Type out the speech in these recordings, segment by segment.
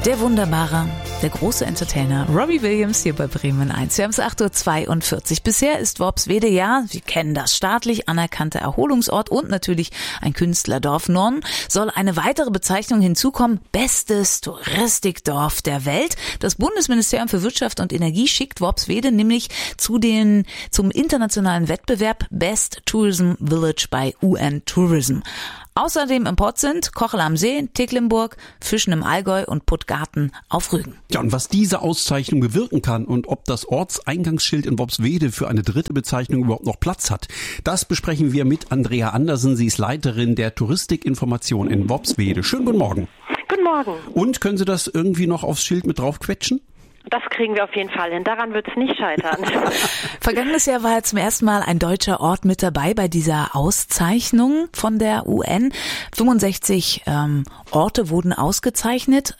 Der wunderbare, der große Entertainer Robbie Williams hier bei Bremen 1. Wir haben es 8:42 Uhr. Bisher ist Worpswede, ja, wir kennen das, staatlich anerkannter Erholungsort und natürlich ein Künstlerdorf. Nun soll eine weitere Bezeichnung hinzukommen: bestes Touristikdorf der Welt. Das Bundesministerium für Wirtschaft und Energie schickt Worpswede nämlich zum internationalen Wettbewerb Best Tourism Village bei UN Tourism. Außerdem im Pott sind Kochel am See, Tecklenburg, Fischen im Allgäu und Puttgarten auf Rügen. Ja, und was diese Auszeichnung bewirken kann und ob das Ortseingangsschild in Worpswede für eine dritte Bezeichnung überhaupt noch Platz hat, das besprechen wir mit Andrea Andersen. Sie ist Leiterin der Touristikinformation in Worpswede. Schönen guten Morgen. Guten Morgen. Und können Sie das irgendwie noch aufs Schild mit draufquetschen? Das kriegen wir auf jeden Fall hin. Daran wird es nicht scheitern. Vergangenes Jahr war ja zum ersten Mal ein deutscher Ort mit dabei bei dieser Auszeichnung von der UN. 65 Orte wurden ausgezeichnet.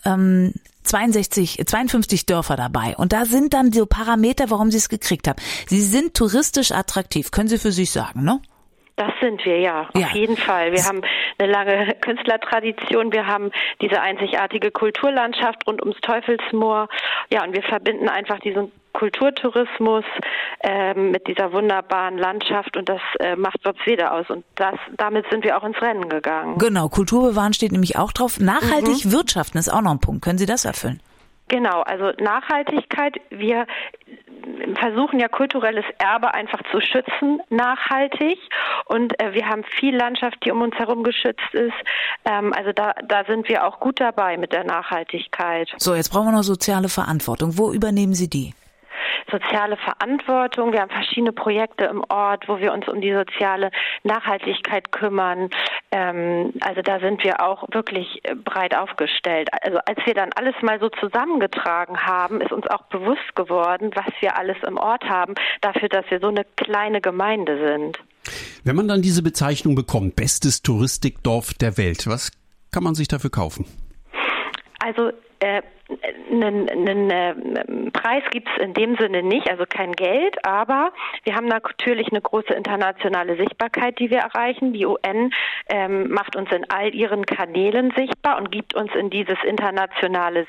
52 Dörfer dabei. Und da sind dann so Parameter, warum Sie es gekriegt haben. Sie sind touristisch attraktiv, können Sie für sich sagen, ne? Das sind wir, ja, auf jeden Fall. Wir haben eine lange Künstlertradition, wir haben diese einzigartige Kulturlandschaft rund ums Teufelsmoor. Ja, und wir verbinden einfach diesen Kulturtourismus mit dieser wunderbaren Landschaft und das macht Worpswede aus. Und damit sind wir auch ins Rennen gegangen. Genau, Kultur bewahren steht nämlich auch drauf. Nachhaltig wirtschaften ist auch noch ein Punkt. Können Sie das erfüllen? Genau, also Nachhaltigkeit, wir versuchen ja kulturelles Erbe einfach zu schützen, nachhaltig, und wir haben viel Landschaft, die um uns herum geschützt ist, also da sind wir auch gut dabei mit der Nachhaltigkeit. So, jetzt brauchen wir noch soziale Verantwortung. Wo übernehmen Sie die? Soziale Verantwortung. Wir haben verschiedene Projekte im Ort, wo wir uns um die soziale Nachhaltigkeit kümmern. Also da sind wir auch wirklich breit aufgestellt. Also als wir dann alles mal so zusammengetragen haben, ist uns auch bewusst geworden, was wir alles im Ort haben, dafür, dass wir so eine kleine Gemeinde sind. Wenn man dann diese Bezeichnung bekommt, bestes Touristikdorf der Welt, was kann man sich dafür kaufen? Also einen Preis gibt es in dem Sinne nicht, also kein Geld, aber wir haben natürlich eine große internationale Sichtbarkeit, die wir erreichen. Die UN macht uns in all ihren Kanälen sichtbar und gibt uns in dieses internationale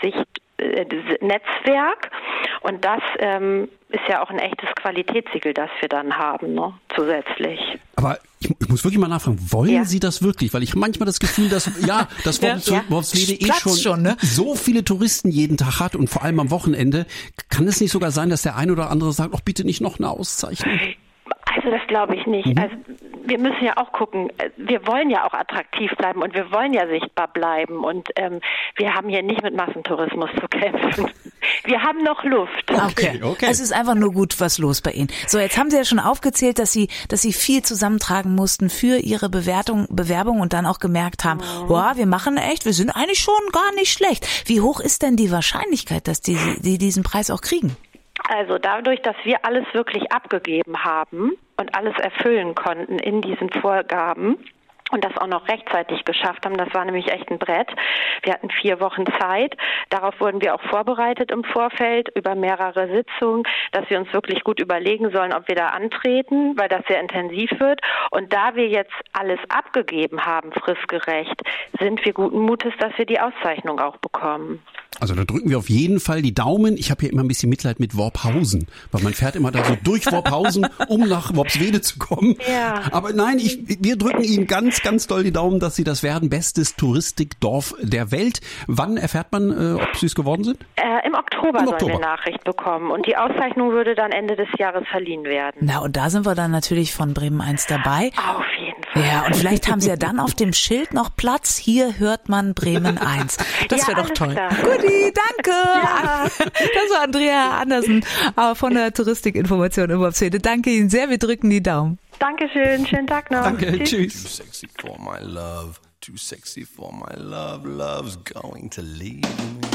Netzwerk, und das ist ja auch ein echtes Qualitätssiegel, das wir dann haben, ne, zusätzlich. Aber ich muss wirklich mal nachfragen, wollen Sie das wirklich? Weil ich habe manchmal das Gefühl, dass Worpswede schon so viele Touristen jeden Tag hat und vor allem am Wochenende. Kann es nicht sogar sein, dass der eine oder andere sagt, ach bitte nicht noch eine Auszeichnung? Also das glaube ich nicht. Also wir müssen ja auch gucken, wir wollen ja auch attraktiv bleiben und wir wollen ja sichtbar bleiben, und wir haben hier nicht mit Massentourismus zu kämpfen. Wir haben noch Luft. Okay. Es ist einfach nur gut was los bei Ihnen. So, jetzt haben Sie ja schon aufgezählt, dass Sie viel zusammentragen mussten für Ihre Bewerbung und dann auch gemerkt haben, wow, wir sind eigentlich schon gar nicht schlecht. Wie hoch ist denn die Wahrscheinlichkeit, dass die diesen Preis auch kriegen? Also dadurch, dass wir alles wirklich abgegeben haben und alles erfüllen konnten in diesen Vorgaben und das auch noch rechtzeitig geschafft haben, das war nämlich echt ein Brett. Wir hatten 4 Wochen Zeit. Darauf wurden wir auch vorbereitet im Vorfeld über mehrere Sitzungen, dass wir uns wirklich gut überlegen sollen, ob wir da antreten, weil das sehr intensiv wird. Und da wir jetzt alles abgegeben haben, fristgerecht, sind wir guten Mutes, dass wir die Auszeichnung auch bekommen. Also da drücken wir auf jeden Fall die Daumen. Ich habe hier immer ein bisschen Mitleid mit Worphausen, weil man fährt immer da so durch Worphausen, um nach Worpswede zu kommen. Ja. Aber nein, wir drücken Ihnen ganz, ganz doll die Daumen, dass Sie das werden. Bestes Touristikdorf der Welt. Wann erfährt man, ob Sie es geworden sind? Im Oktober sollen wir Nachricht bekommen, und die Auszeichnung würde dann Ende des Jahres verliehen werden. Na, und da sind wir dann natürlich von Bremen 1 dabei. Auf jeden Fall. Ja, und vielleicht haben Sie ja dann auf dem Schild noch Platz. Hier hört man Bremen 1. Das wäre doch toll. Klar. Guti, danke. Ja. Das war Andrea Andersen von der Touristikinformation in Worpswede. Danke Ihnen sehr. Wir drücken die Daumen. Dankeschön. Schönen Tag noch. Danke. Tschüss. Too sexy for my love. Too sexy for my love. Love's going to leave me.